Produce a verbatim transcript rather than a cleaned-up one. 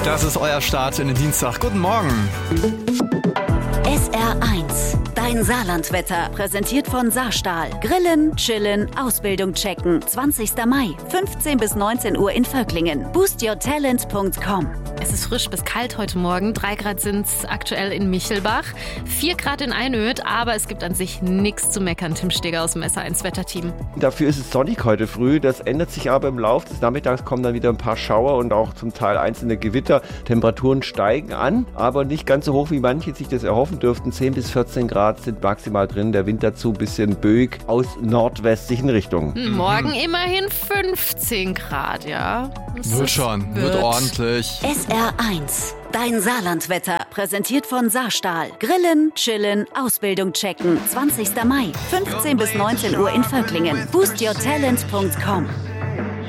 Das ist euer Start in den Dienstag. Guten Morgen. S R eins, dein Saarlandwetter, präsentiert von Saarstahl. Grillen, chillen, Ausbildung checken. zwanzigster Mai, fünfzehn bis neunzehn Uhr in Völklingen. boost your talent punkt com. Es ist frisch bis kalt heute Morgen. Drei Grad sind es aktuell in Michelbach, vier Grad in Einöd, aber es gibt an sich nichts zu meckern. Tim Steger aus dem S R eins Wetterteam. Dafür ist es sonnig heute früh. Das ändert sich aber im Laufe des Nachmittags, kommen dann wieder ein paar Schauer und auch zum Teil einzelne Gewitter. Temperaturen steigen an, aber nicht ganz so hoch, wie manche sich das erhoffen dürften. zehn bis vierzehn Grad sind maximal drin. Der Wind dazu ein bisschen böig aus nordwestlichen Richtungen. Morgen immerhin fünfzehn Grad, ja. Das Wird schon, wird, wird ordentlich. S R eins, dein Saarlandwetter, präsentiert von Saarstahl. Grillen, chillen, Ausbildung checken. zwanzigster Mai, fünfzehn bis neunzehn Uhr in Völklingen. boost your talent punkt com.